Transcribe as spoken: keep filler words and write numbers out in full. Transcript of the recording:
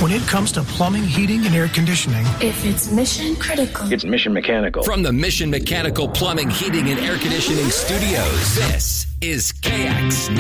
When it comes to plumbing, heating, and air conditioning, if it's mission critical, it's Mission Mechanical. From the Mission Mechanical Plumbing, Heating, and Air Conditioning Studios, this is K X